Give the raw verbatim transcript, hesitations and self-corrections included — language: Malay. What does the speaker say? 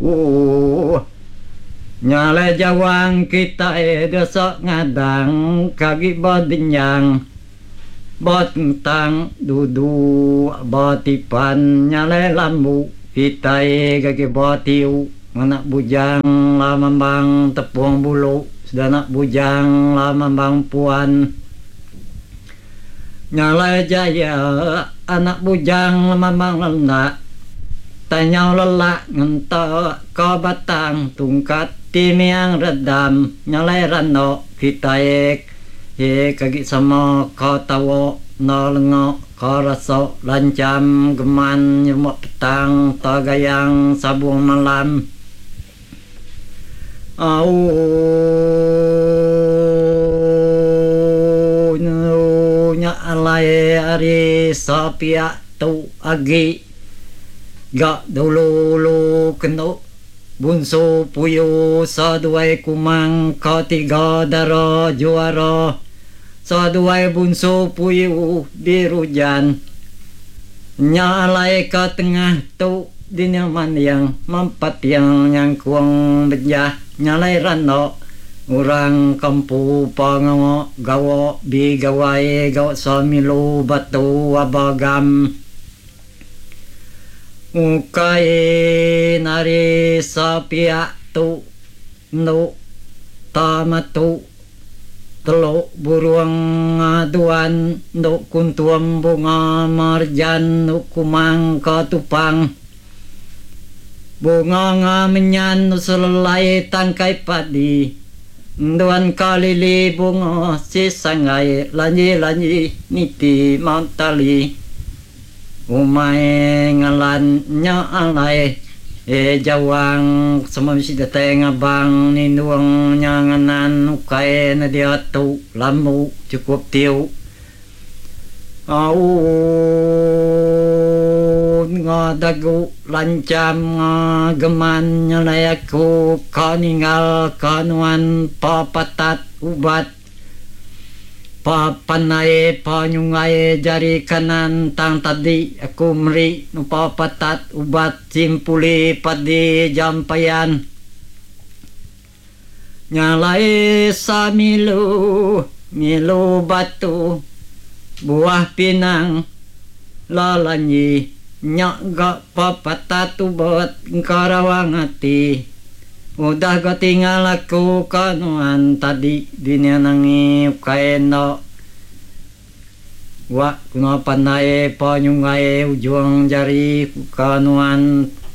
nyale jawang kita e dosa ngadang kagi bodinyang bot tang dudu botipan nyale lambu kita e kagi botiu anak bujang lamambang tepung bulu sedanak bujang lamambang puan nyale jaya anak bujang lamambang lenak tanyau lelak ngentok ko batang tungkat timiang redam nyalai rano kita ek ye kagi sama ko tawo no lengo ko raso lancam geman nyemok petang to gayang sabung malam au nya alai ari sapia tu agi gak dulu lu keno bunso puyo sa duai kumang ka tiga dara juara sa duai bunso puyo dirujan nyalai ka tengah tu dinyaman yang mampat yang nyangkuang benjah nyalai rano urang kampu pangawo gawo bi gawai gawo samilu batu abagam ukai nari sapia tu no tamatu telo buruang aduan no kuntuam bunga marjan no kumang katupang bunga ngamenyan no selelai tangkai padi duan kalili bunga sisangai lanyi lanyi niti mantali umay ngalan nya alay e jawang semamsi datay nga bang ninuang nyanganan ukay na diatu lamu cukup tiu au nga dagu lancam nga geman nyalay aku kaningal kanuan papatat ubat papanay panyungay jari kanan tang tadi aku meri nupa patat ubat simpuli padi jampayan nyalai sa milu milu batu buah pinang lalanyi nyak gak papatat ubat karawang hati udah gak tinggal aku kanuan tadi dinya nangi kaeno wa kuno panai panyungai ujung jari kanuan